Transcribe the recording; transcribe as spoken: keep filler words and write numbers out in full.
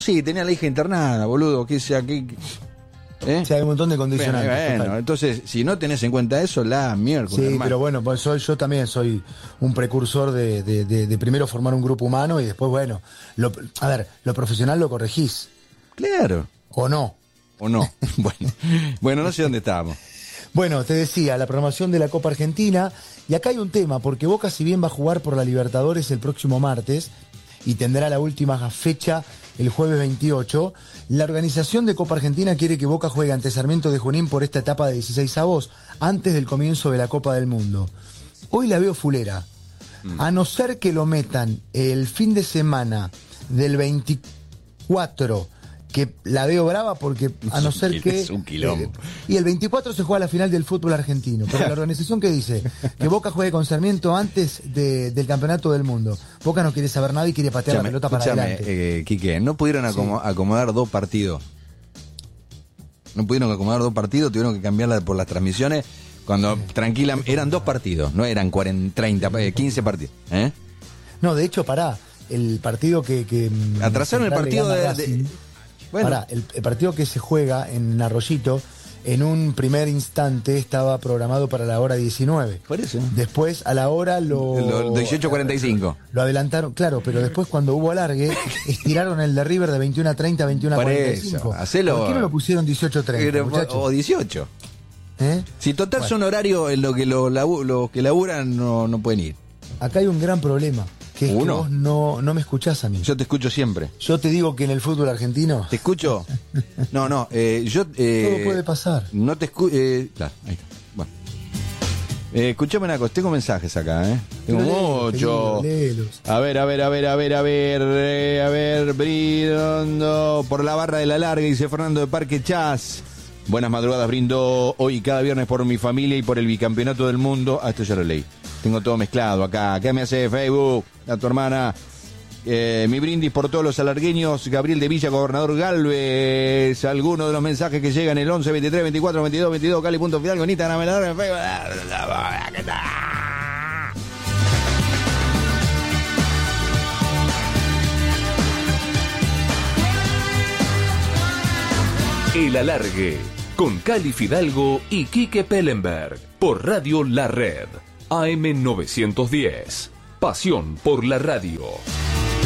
Sí, tenía la hija internada, boludo, que sea que... ¿Eh? O sea, hay un montón de condicionantes. Bueno, bueno, entonces, si no tenés en cuenta eso, la miércoles. Sí, hermano. pero bueno, pues soy, yo también soy un precursor de, de, de, de primero formar un grupo humano y después, bueno, lo, a ver, lo profesional lo corregís. Claro. ¿O no? ¿O no? Bueno, bueno, no sé dónde estábamos. Bueno, te decía, la programación de la Copa Argentina, y acá hay un tema, porque Boca si bien va a jugar por la Libertadores el próximo martes, y tendrá la última fecha el jueves veintiocho, la organización de Copa Argentina quiere que Boca juegue ante Sarmiento de Junín por esta etapa de dieciseisavos, antes del comienzo de la Copa del Mundo. Hoy la veo fulera. Mm. A no ser que lo metan el fin de semana del veinticuatro, que la veo brava porque a no ser que... Es un quilombo. Eh, y el veinticuatro se juega la final del fútbol argentino. Pero la organización que dice que Boca juegue con Sarmiento antes de, del campeonato del mundo. Boca no quiere saber nada y quiere patear escúchame, la pelota para adelante. Eh, Quique, ¿no pudieron acom- sí. acomodar dos partidos? ¿No pudieron acomodar dos partidos? Tuvieron que cambiarla por las transmisiones. Cuando sí. tranquila, eran dos partidos, no eran cuarenta, treinta, quince partidos. ¿Eh? No, de hecho, pará. El partido que... que atrasaron el partido de... Racing, de... Bueno. Pará, el, el partido que se juega en Arroyito, en un primer instante estaba programado para la hora diecinueve. Por eso. Después a la hora lo... lo dieciocho cuarenta y cinco. Lo adelantaron, claro, pero después cuando hubo alargue, estiraron el de River de veintiuno a treinta a veintiuno a cuarenta y cinco. Hacelo. ¿Por qué no lo pusieron dieciocho a treinta, muchachos? O dieciocho. ¿Eh? Si total bueno. son horarios en lo que los lo que laburan no, no pueden ir. Acá hay un gran problema. Que es Uno. que vos no, no me escuchás a mí. Yo te escucho siempre. Yo te digo que en el fútbol argentino... ¿Te escucho? No, no, eh, yo... Eh, todo puede pasar. No te escucho... Eh, claro, ahí está. Bueno. Eh, escuchame una cosa, tengo mensajes acá, ¿eh? Tengo mucho. A ver, a ver, a ver, a ver, a ver, eh, a ver, brindo por la barra de la larga, dice Fernando de Parque Chas. Buenas madrugadas, brindo hoy cada viernes por mi familia y por el bicampeonato del mundo. Ah, esto ya lo leí. Tengo todo mezclado acá. ¿Qué me hace Facebook? A tu hermana. Eh, mi brindis por todos los alargueños. Gabriel de Villa, Gobernador Galvez. Algunos de los mensajes que llegan el once, veintitrés, veinticuatro, veintidós, veintidós, Cali punto Fidalgo en Instagram, en la en Facebook. ¿Qué tal? El Alargue, con Cali Fidalgo y Quique Pellenberg, por Radio La Red. A M novecientos diez. Pasión por la radio.